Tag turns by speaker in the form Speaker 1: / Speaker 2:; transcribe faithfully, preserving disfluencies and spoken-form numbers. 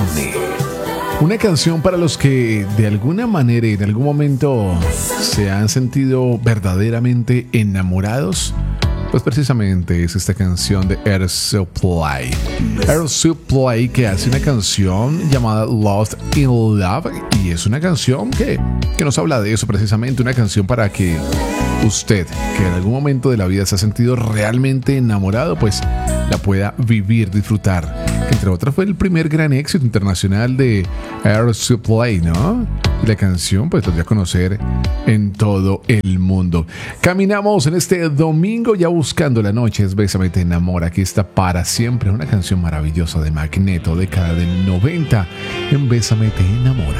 Speaker 1: Me. Una canción para los que de alguna manera y en algún momento se han sentido verdaderamente enamorados. Pues precisamente es esta canción de Air Supply. Air Supply, que hace una canción llamada Lost in Love, y es una canción que, que nos habla de eso precisamente, una canción para que usted, que en algún momento de la vida se ha sentido realmente enamorado, pues la pueda vivir, disfrutar. Entre otras fue el primer gran éxito internacional de Air Supply, ¿no? Y la canción pues la dio a conocer en todo el mundo. Caminamos en este domingo ya buscando la noche. Es Bésame Te Enamora. Aquí está Para Siempre, una canción maravillosa de Magneto, década del noventa, en Bésame Te Enamora.